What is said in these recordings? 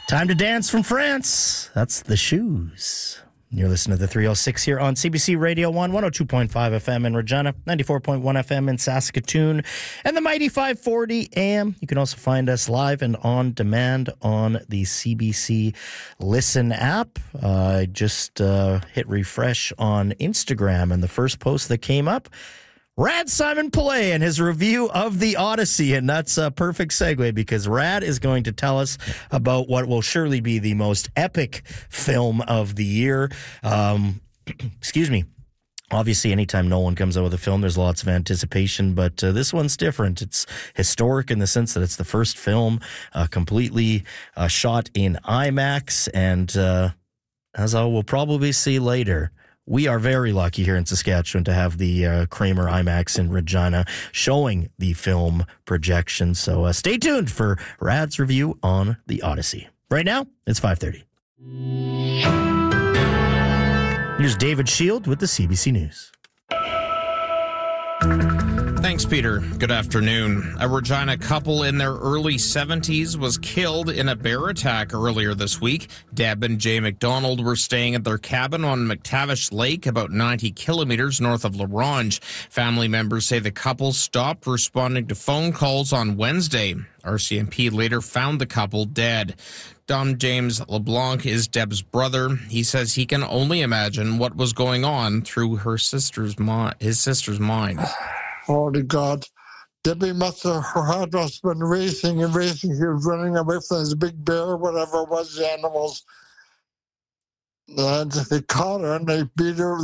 Time to dance from France. That's The Shoes. You're listening to the 306 here on CBC Radio 1, 102.5 FM in Regina, 94.1 FM in Saskatoon, and the mighty 540 AM. You can also find us live and on demand on the CBC Listen app. I just hit refresh on Instagram, and the first post that came up, Rad Simon Pillay and his review of The Odyssey. And that's a perfect segue because Rad is going to tell us about what will surely be the most epic film of the year. Excuse me. Obviously, anytime Nolan comes out with a film, there's lots of anticipation, but this one's different. It's historic in the sense that it's the first film completely shot in IMAX. And as I will probably see later, we are very lucky here in Saskatchewan to have the Kramer IMAX in Regina showing the film projection. So stay tuned for Rad's review on The Odyssey. Right now, it's 5:30. Here's David Shield with the CBC News. Thanks, Peter. Good afternoon. A Regina couple in their early 70s was killed in a bear attack earlier this week. Deb and Jay McDonald were staying at their cabin on McTavish Lake, about 90 kilometers north of La Ronge. Family members say the couple stopped responding to phone calls on Wednesday. RCMP later found the couple dead. Dom James LeBlanc is Deb's brother. He says he can only imagine what was going on through his sister's mind. Holy God. Debbie must have, her heart must have been racing and racing. She was running away from this big bear, whatever it was, the animals. And they caught her and they beat her.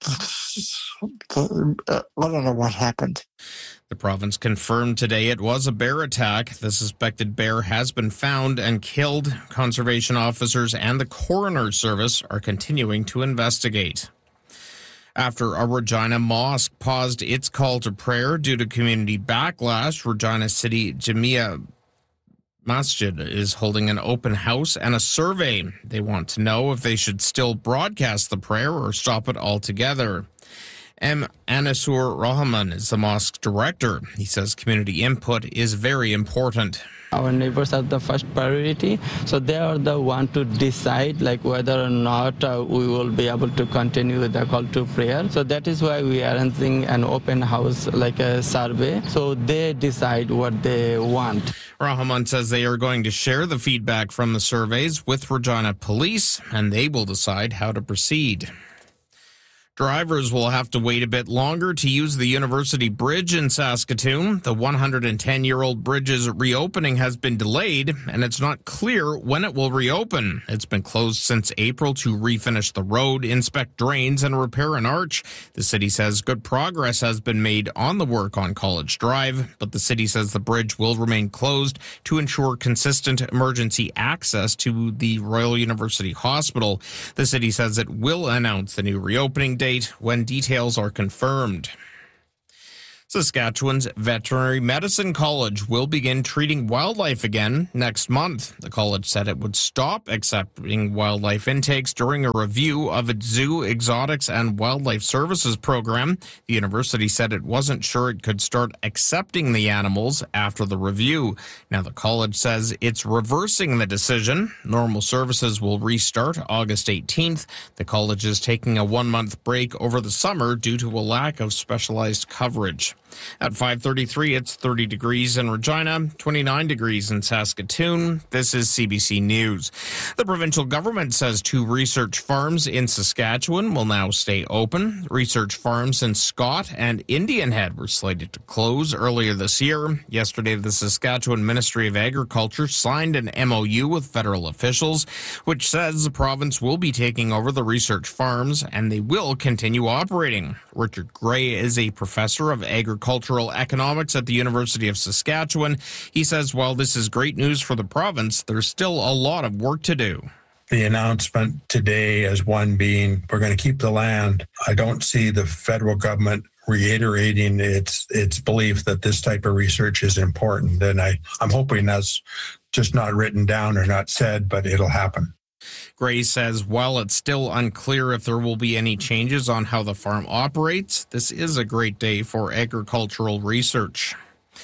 I don't know what happened. The province confirmed today it was a bear attack. The suspected bear has been found and killed. Conservation officers and the coroner's service are continuing to investigate. After a Regina mosque paused its call to prayer due to community backlash, Regina City Jamia Masjid is holding an open house and a survey. They want to know if they should still broadcast the prayer or stop it altogether. Anasur Rahman is the mosque director. He says community input is very important. Our neighbors are the first priority, so they are the one to decide whether or not we will be able to continue with the call to prayer. So that is why we are arranging an open house, like a survey, so they decide what they want. Rahman says they are going to share the feedback from the surveys with Regina Police, and they will decide how to proceed. Drivers will have to wait a bit longer to use the University Bridge in Saskatoon. The 110-year-old bridge's reopening has been delayed, and it's not clear when it will reopen. It's been closed since April to refinish the road, inspect drains, and repair an arch. The city says good progress has been made on the work on College Drive, but the city says the bridge will remain closed to ensure consistent emergency access to the Royal University Hospital. The city says it will announce the new reopening date when details are confirmed. Saskatchewan's Veterinary Medicine College will begin treating wildlife again next month. The college said it would stop accepting wildlife intakes during a review of its Zoo, Exotics, and Wildlife Services program. The university said it wasn't sure it could start accepting the animals after the review. Now the college says it's reversing the decision. Normal services will restart August 18th. The college is taking a 1-month break over the summer due to a lack of specialized coverage. At 5:33, it's 30 degrees in Regina, 29 degrees in Saskatoon. This is CBC News. The provincial government says 2 research farms in Saskatchewan will now stay open. Research farms in Scott and Indian Head were slated to close earlier this year. Yesterday, the Saskatchewan Ministry of Agriculture signed an MOU with federal officials, which says the province will be taking over the research farms and they will continue operating. Richard Gray is a professor of agricultural economics at the University of Saskatchewan. He says while this is great news for the province, there's still a lot of work to do. The announcement today as one being we're going to keep the land. I don't see the federal government reiterating its belief that this type of research is important. And I'm hoping that's just not written down or not said, but it'll happen. Gray says while it's still unclear if there will be any changes on how the farm operates, this is a great day for agricultural research.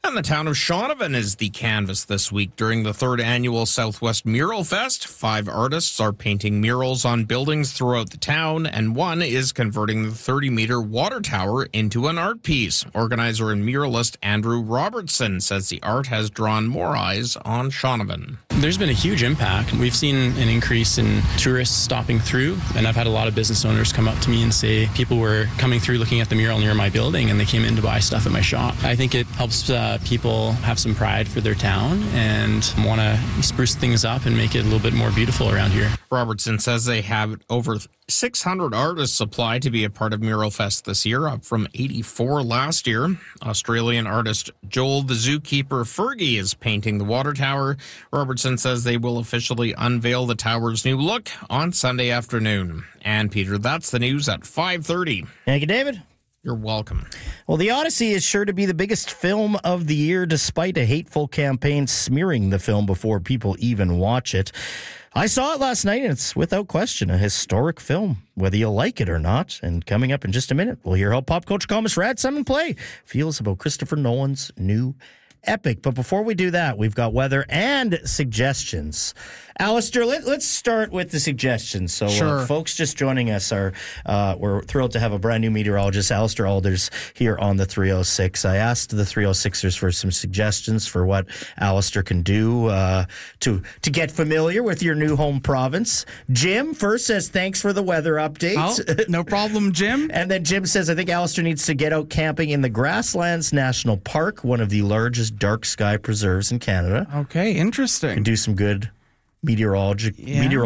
And the town of Shaunavon is the canvas this week during the 3rd annual Southwest Mural Fest. 5 artists are painting murals on buildings throughout the town, and one is converting the 30-meter water tower into an art piece. Organizer and muralist Andrew Robertson says the art has drawn more eyes on Shaunavon. There's been a huge impact. We've seen an increase in tourists stopping through, and I've had a lot of business owners come up to me and say people were coming through looking at the mural near my building and they came in to buy stuff at my shop. I think it helps people have some pride for their town and want to spruce things up and make it a little bit more beautiful around here. Robertson says they have over 600 artists apply to be a part of Mural Fest this year, up from 84 last year. Australian artist Joel the Zookeeper Fergie is painting the water tower. Robertson says they will officially unveil the tower's new look on Sunday afternoon. And Peter, that's the news at 5:30. Thank you, David. You're welcome. Well, The Odyssey is sure to be the biggest film of the year, despite a hateful campaign smearing the film before people even watch it. I saw it last night, and it's without question a historic film, whether you like it or not. And coming up in just a minute, we'll hear how pop culture columnist Rad Simon Play feels about Christopher Nolan's new epic. But before we do that, we've got weather and suggestions. Alistair, let's start with the suggestions. So Sure. Folks just joining us we're thrilled to have a brand new meteorologist, Alistair Alders, here on the 306. I asked the 306ers for some suggestions for what Alistair can do to get familiar with your new home province. Jim first says, thanks for the weather updates. Oh, no problem, Jim. And then Jim says, I think Alistair needs to get out camping in the Grasslands National Park, one of the largest dark sky preserves in Canada. Okay, interesting. And do some good meteorologic.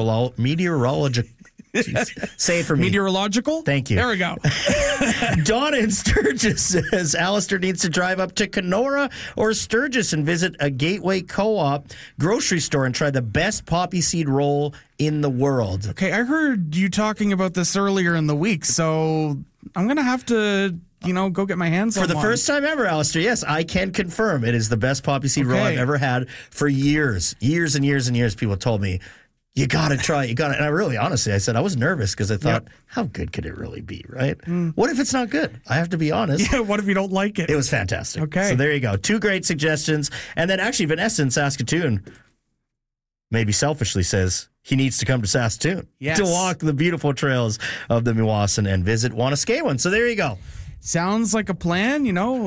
Say it for me. Meteorological? Thank you. There we go. Donna in Sturgis says Alistair needs to drive up to Kenora or Sturgis and visit a Gateway Co-op grocery store and try the best poppy seed roll in the world. Okay, I heard you talking about this earlier in the week, so I'm going to have to, go get my hands on For the one. first time ever, Alistair, yes, I can confirm it is the best poppy seed roll I've ever had for years. Years and years and years, people told me, you got to try it. You got to. And I really, honestly, I said I was nervous because I thought, how good could it really be, right? What if it's not good? I have to be honest. Yeah, what if you don't like it? It was fantastic. Okay. So there you go. 2 great suggestions. And then actually Vanessa in Saskatoon maybe selfishly says he needs to come to Saskatoon to walk the beautiful trails of the Meewasin and visit Wanuskewin. So there you go. Sounds like a plan.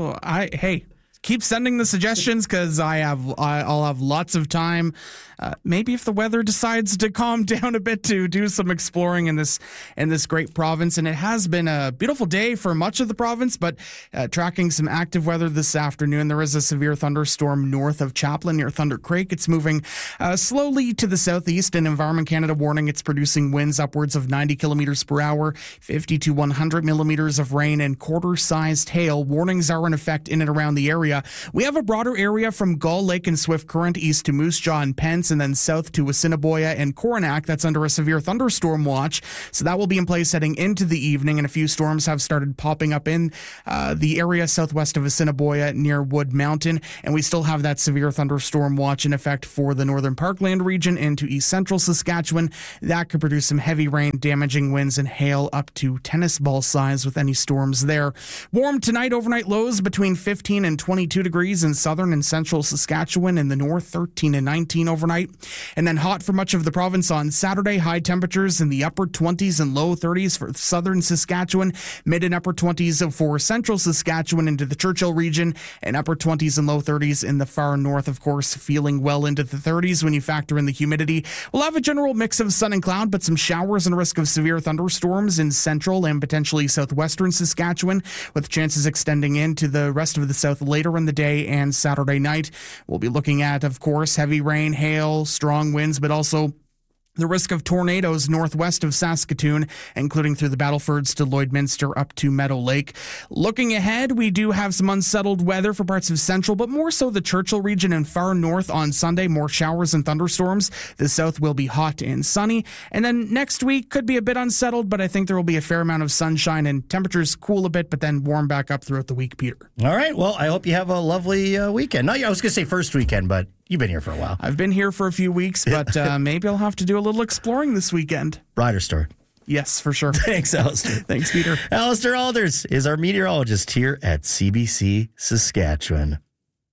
Keep sending the suggestions because I'll have lots of time. Maybe if the weather decides to calm down a bit to do some exploring in this great province. And it has been a beautiful day for much of the province, but tracking some active weather this afternoon. There is a severe thunderstorm north of Chaplin near Thunder Creek. It's moving slowly to the southeast, and Environment Canada warning it's producing winds upwards of 90 kilometers per hour, 50 to 100 millimeters of rain, and quarter-sized hail. Warnings are in effect in and around the area. We have a broader area from Gull Lake and Swift Current east to Moose Jaw and Pence, and then south to Assiniboia and Coronach. That's under a severe thunderstorm watch. So that will be in place heading into the evening, and a few storms have started popping up in the area southwest of Assiniboia near Wood Mountain. And we still have that severe thunderstorm watch in effect for the northern Parkland region into east central Saskatchewan. That could produce some heavy rain, damaging winds, and hail up to tennis ball size with any storms there. Warm tonight, overnight lows between 15 and 22 degrees in southern and central Saskatchewan. In the north, 13 and 19 overnight. And then hot for much of the province on Saturday. High temperatures in the upper 20s and low 30s for southern Saskatchewan, mid and upper 20s for central Saskatchewan into the Churchill region, and upper 20s and low 30s in the far north, of course, feeling well into the 30s when you factor in the humidity. We'll have a general mix of sun and cloud, but some showers and risk of severe thunderstorms in central and potentially southwestern Saskatchewan, with chances extending into the rest of the south later in the day and Saturday night. We'll be looking at, of course, heavy rain, hail, strong winds, but also the risk of tornadoes northwest of Saskatoon, including through the Battlefords to Lloydminster up to Meadow Lake. Looking ahead, we do have some unsettled weather for parts of central, but more so the Churchill region and far north on Sunday. More showers and thunderstorms. The south will be hot and sunny. And then next week could be a bit unsettled, but I think there will be a fair amount of sunshine and temperatures cool a bit, but then warm back up throughout the week, Peter. All right. Well, I hope you have a lovely weekend. No, I was going to say first weekend, but you've been here for a while. I've been here for a few weeks, but maybe I'll have to do a little exploring this weekend. Rider store. Yes, for sure. Thanks, Alistair. Thanks, Peter. Alistair Alders is our meteorologist here at CBC Saskatchewan.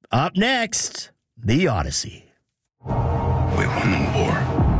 Up next, The Odyssey. We won the war.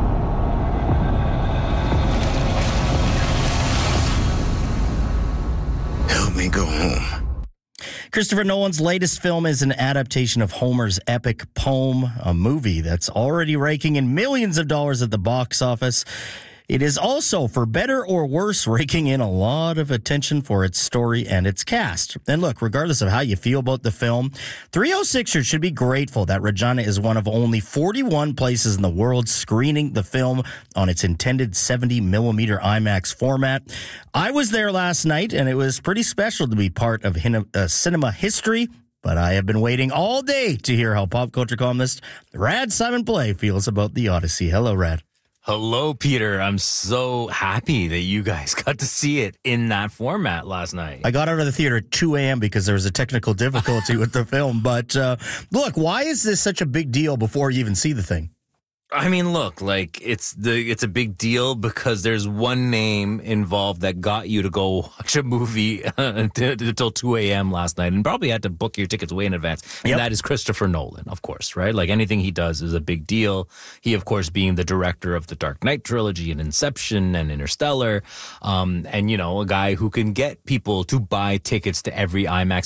Help me go home. Christopher Nolan's latest film is an adaptation of Homer's epic poem, a movie that's already raking in millions of dollars at the box office. It is also, for better or worse, raking in a lot of attention for its story and its cast. And look, regardless of how you feel about the film, 306ers should be grateful that Regina is one of only 41 places in the world screening the film on its intended 70mm IMAX format. I was there last night, and it was pretty special to be part of cinema history. But I have been waiting all day to hear how pop culture columnist Rad Simon Play feels about The Odyssey. Hello, Rad. Hello, Peter. I'm so happy that you guys got to see it in that format last night. I got out of the theater at 2 a.m. because there was a technical difficulty with the film. But look, why is this such a big deal before you even see the thing? I mean, look, like it's a big deal because there's one name involved that got you to go watch a movie until 2 a.m. last night and probably had to book your tickets way in advance. Yep. And that is Christopher Nolan, of course, right? Like anything he does is a big deal. He, of course, being the director of the Dark Knight trilogy and Inception and Interstellar. And, you know, a guy who can get people to buy tickets to every IMAX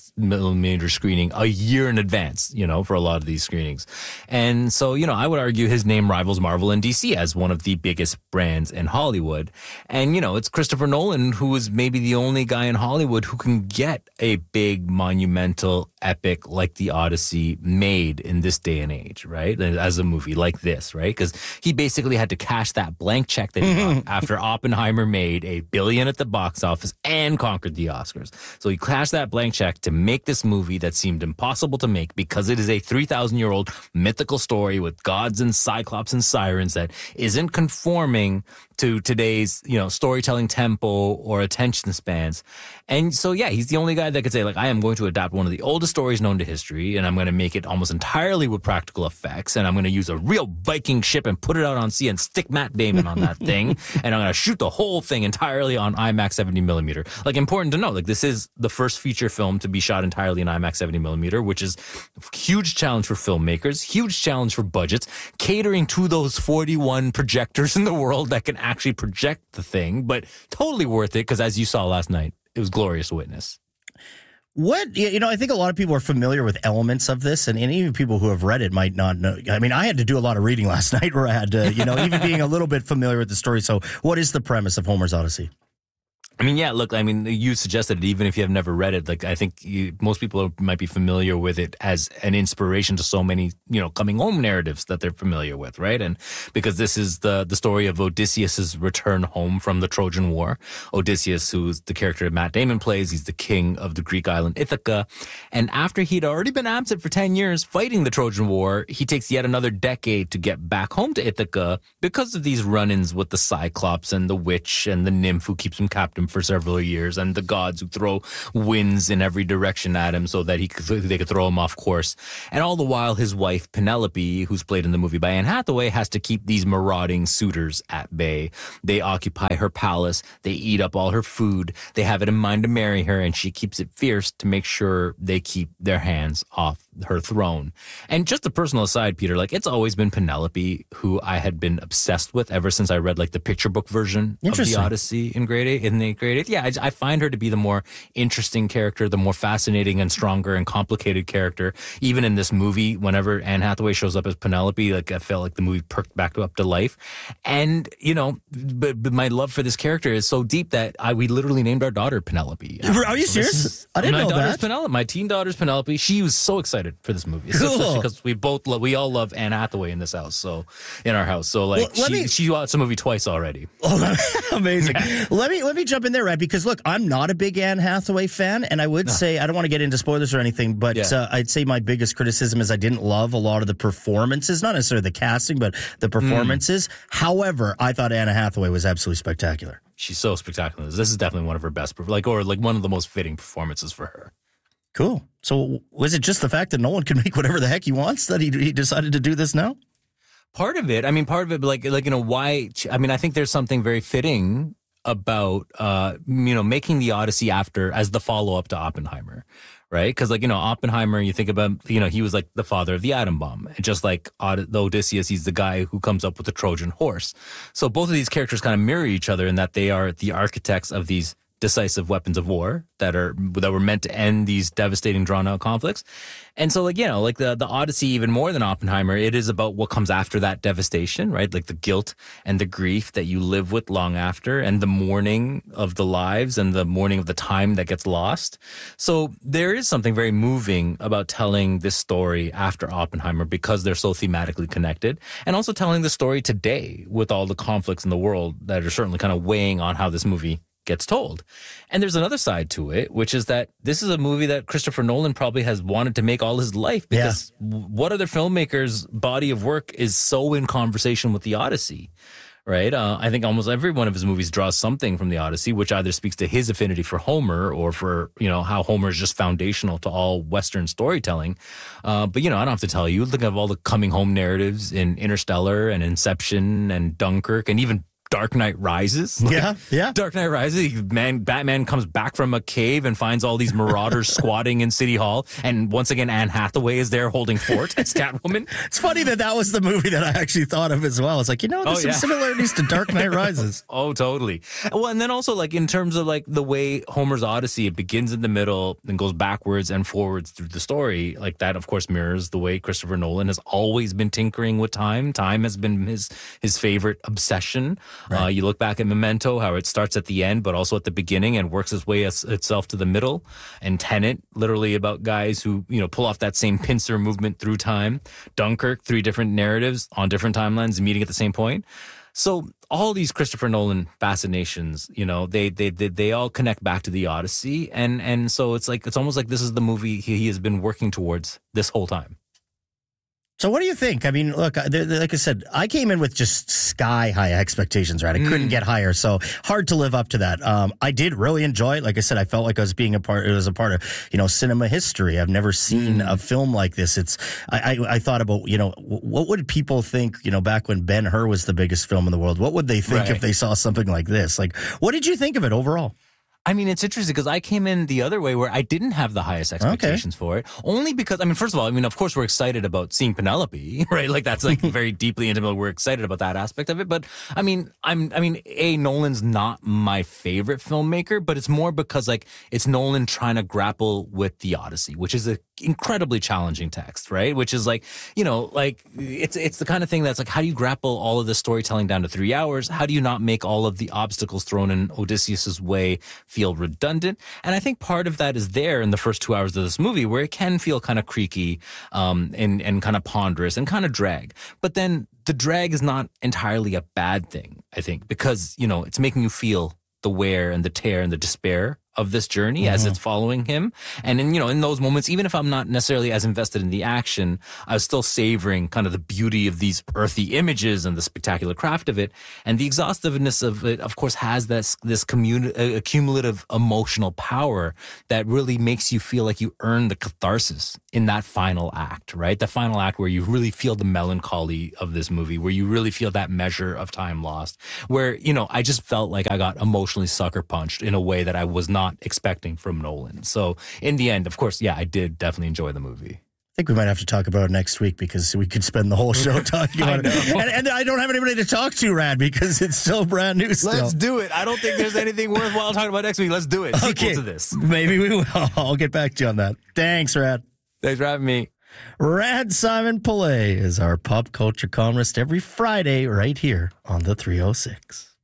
70mm screening a year in advance, you know, for a lot of these screenings. And so, you know, I would argue his name rivals Marvel and DC as one of the biggest brands in Hollywood. And, you know, it's Christopher Nolan who is maybe the only guy in Hollywood who can get a big, monumental epic like The Odyssey made in this day and age, right? As a movie like this, right? Because he basically had to cash that blank check that he got after Oppenheimer made $1 billion at the box office and conquered the Oscars. So he cashed that blank check to make this movie that seemed impossible to make because it is a 3,000-year-old mythical story with gods and cyclops and sirens that isn't conforming to today's, you know, storytelling tempo or attention spans. And so, yeah, he's the only guy that could say, like, I am going to adapt one of the oldest stories known to history, and I'm going to make it almost entirely with practical effects, and I'm going to use a real Viking ship and put it out on sea and stick Matt Damon on that thing, and I'm going to shoot the whole thing entirely on IMAX 70mm. Like, important to know, like, this is the first feature film to be shot entirely in IMAX 70mm, which is a huge challenge for filmmakers, huge challenge for budgets, catering to those 41 projectors in the world that can actually project the thing, but totally worth it because, as you saw last night, it was glorious to witness. What, you know, I think a lot of people are familiar with elements of this, and even people who have read it might not know. I mean, I had to do a lot of reading last night, Rad, you know, even being a little bit familiar with the story. So what is the premise of Homer's Odyssey? I mean, yeah, look, I mean, you suggested it even if you have never read it. Like, I think most people might be familiar with it as an inspiration to so many, you know, coming home narratives that they're familiar with, right? And because this is the story of Odysseus's return home from the Trojan War. Odysseus, who's the character Matt Damon plays, he's the king of the Greek island Ithaca. And after he'd already been absent for 10 years fighting the Trojan War, he takes yet another decade to get back home to Ithaca because of these run-ins with the Cyclops and the witch and the nymph who keeps him captive for several years, and the gods who throw winds in every direction at him so that they could throw him off course. And all the while, his wife Penelope, who's played in the movie by Anne Hathaway, has to keep these marauding suitors at bay. They occupy her palace, they eat up all her food, they have it in mind to marry her, and she keeps it fierce to make sure they keep their hands off her throne. And just a personal aside, Peter, like, it's always been Penelope who I had been obsessed with ever since I read like the picture book version of the Odyssey in grade 8. Yeah, I find her to be the more interesting character, the more fascinating and stronger and complicated character. Even in this movie, whenever Anne Hathaway shows up as Penelope, like, I felt like the movie perked back up to life. And, you know, but my love for this character is so deep that we literally named our daughter Penelope. Are you serious? I didn't know that. Penelope, my teen daughter's Penelope. She was so excited for this movie. Cool. Because we all love Anne Hathaway in this house. So in our house. So like, she watched the movie twice already. Oh, amazing. Yeah. Let me jump in there, right? Because look, I'm not a big Anne Hathaway fan, and I would say, I don't want to get into spoilers or anything, but I'd say my biggest criticism is I didn't love a lot of the performances, not necessarily the casting, but the performances. However, I thought Anne Hathaway was absolutely spectacular. She's so spectacular. This is definitely one of her best, or one of the most fitting performances for her. Cool. So was it just the fact that Nolan can make whatever the heck he wants that he decided to do this now? Part of it, like, you know, why, I mean, I think there's something very fitting about, you know, making the Odyssey as the follow-up to Oppenheimer, right? Because, like, you know, Oppenheimer, you think about, you know, he was like the father of the atom bomb. And just like the Odysseus, he's the guy who comes up with the Trojan horse. So both of these characters kind of mirror each other in that they are the architects of these decisive weapons of war that were meant to end these devastating, drawn-out conflicts. And so, like, you know, like the Odyssey, even more than Oppenheimer, it is about what comes after that devastation, right? Like the guilt and the grief that you live with long after, and the mourning of the lives and the mourning of the time that gets lost. So there is something very moving about telling this story after Oppenheimer because they're so thematically connected, and also telling the story today with all the conflicts in the world that are certainly kind of weighing on how this movie gets told. And there's another side to it, which is that this is a movie that Christopher Nolan probably has wanted to make all his life, because what other filmmaker's body of work is so in conversation with the Odyssey, right? I think almost every one of his movies draws something from the Odyssey, which either speaks to his affinity for Homer or for, you know, how Homer is just foundational to all Western storytelling. But, you know, I don't have to tell you, look at all the coming home narratives in Interstellar and Inception and Dunkirk and even Dark Knight Rises. Yeah. Dark Knight Rises, Batman comes back from a cave and finds all these marauders squatting in City Hall. And once again, Anne Hathaway is there holding fort as Catwoman. It's funny that was the movie that I actually thought of as well. It's like, you know, there's some similarities to Dark Knight Rises. Oh, totally. Well, and then also, like, in terms of, like, the way Homer's Odyssey, it begins in the middle and goes backwards and forwards through the story. Like, that, of course, mirrors the way Christopher Nolan has always been tinkering with time. Time has been his favorite obsession. Right. You look back at Memento, how it starts at the end, but also at the beginning, and works its way itself to the middle. And Tenet, literally about guys who, you know, pull off that same pincer movement through time. Dunkirk, 3 different narratives on different timelines meeting at the same point. So all these Christopher Nolan fascinations, you know, they all connect back to the Odyssey. And so it's almost like this is the movie he has been working towards this whole time. So what do you think? I mean, look, like I said, I came in with just sky-high expectations, right? I couldn't get higher, so hard to live up to that. I did really enjoy it. Like I said, I felt like I was it was a part of, you know, cinema history. I've never seen a film like this. I thought about, you know, what would people think, you know, back when Ben-Hur was the biggest film in the world? What would they think if they saw something like this? Like, what did you think of it overall? I mean, it's interesting because I came in the other way where I didn't have the highest expectations for it. Only because, I mean, first of all, I mean, of course, we're excited about seeing Penelope, right? Like, that's like very deeply intimate. We're excited about that aspect of it. But I mean, Nolan's not my favorite filmmaker, but it's more because, like, it's Nolan trying to grapple with the Odyssey, which is a incredibly challenging text, right? Which is like, you know, like it's the kind of thing that's like, how do you grapple all of the storytelling down to 3 hours? How do you not make all of the obstacles thrown in Odysseus's way feel redundant? And I think part of that is there in the first 2 hours of this movie, where it can feel kind of creaky, and kind of ponderous and kind of drag. But then the drag is not entirely a bad thing, I think, because, you know, it's making you feel the wear and the tear and the despair of this journey as it's following him. And in, you know, in those moments, even if I'm not necessarily as invested in the action, I was still savoring kind of the beauty of these earthy images and the spectacular craft of it. And the exhaustiveness of it, of course, has this cumulative emotional power that really makes you feel like you earn the catharsis in that final act, right? The final act where you really feel the melancholy of this movie, where you really feel that measure of time lost, where, you know, I just felt like I got emotionally sucker punched in a way that I was not expecting from Nolan. So in the end, of course, yeah, I did definitely enjoy the movie. I think we might have to talk about it next week, because we could spend the whole show talking about it. And I don't have anybody to talk to, Rad, because it's still brand new still. Let's do it. I don't think there's anything worthwhile talking about next week. Let's do it. Okay. Sequel to this. Maybe we will. I'll get back to you on that. Thanks, Rad. Thanks for having me. Rad Simon Pillay is our pop culture columnist every Friday right here on the 306.